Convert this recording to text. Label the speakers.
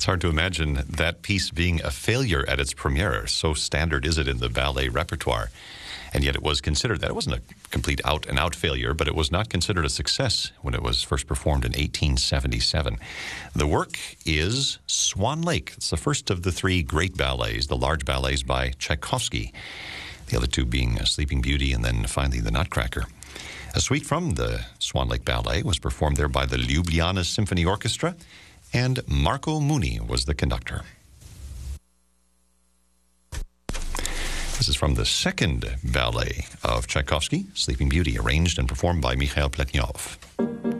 Speaker 1: It's hard to imagine that piece being a failure at its premiere. So standard is it in the ballet repertoire. And yet it was considered that. It wasn't a complete out-and-out failure, but it was not considered a success when it was first performed in 1877. The work is Swan Lake. It's the first of the three great ballets, the large ballets by Tchaikovsky. The other two being Sleeping Beauty and then finally The Nutcracker. A suite from the Swan Lake Ballet was performed there by the Ljubljana Symphony Orchestra, and Marco Muni was the conductor. This is from the second ballet of Tchaikovsky, Sleeping Beauty, arranged and performed by Mikhail Pletnyov.